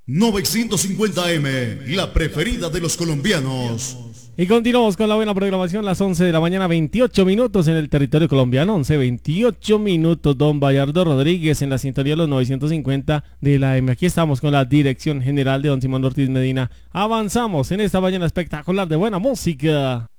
950M, la preferida de los colombianos. Y continuamos con la buena programación, las 11 de la mañana, 28 minutos en el territorio colombiano, 28 minutos, don Bayardo Rodríguez en la sintonía de los 950 de la M. Aquí estamos con la dirección general de don Simón Ortiz Medina. Avanzamos en esta mañana espectacular de buena música.